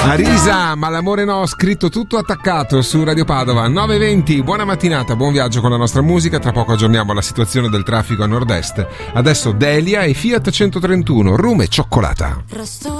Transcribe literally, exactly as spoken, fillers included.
Arisa, ma l'amore no, scritto tutto attaccato su Radio Padova. nove e venti, buona mattinata, buon viaggio con la nostra musica. Tra poco aggiorniamo la situazione del traffico a nord-est. Adesso Delia e Fiat centotrentuno, rum e cioccolata. Resto